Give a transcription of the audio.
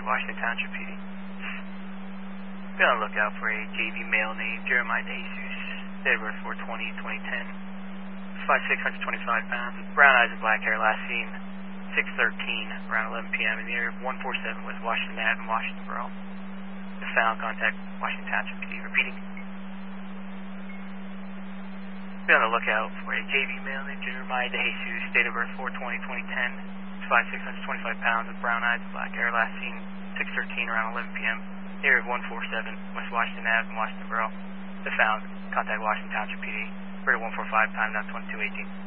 Washington Township PD. Be on the lookout for a JV male named Jeremiah DeJesus, date of birth 4/20/2010, 5'6", 125 pounds, with brown eyes and black hair, last seen 6:13 around 11 p.m. in the area of 147 West Washington Ave in Washington Borough. If found, contact Washington Township PD. Repeating. Be on the lookout for a JV male named Jeremiah DeJesus, date of birth 4/20/2010, 5'6", 125 pounds, with brown eyes and black hair, last seen 6:13 around 11 p.m. area of 147 West Washington Ave in Washington Borough. If found, contact Washington Township PD. Radar 145, time now 2218.